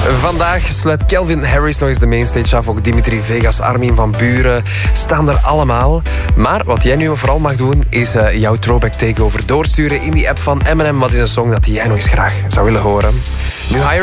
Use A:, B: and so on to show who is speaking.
A: Vandaag sluit Calvin Harris nog eens de mainstage af. Ook Dimitri Vegas, Armin van Buuren staan er allemaal. Maar wat jij nu vooral mag doen, is jouw throwback takeover doorsturen in die app van M&M. Wat is een song dat jij nog eens graag zou willen horen? Nu Higher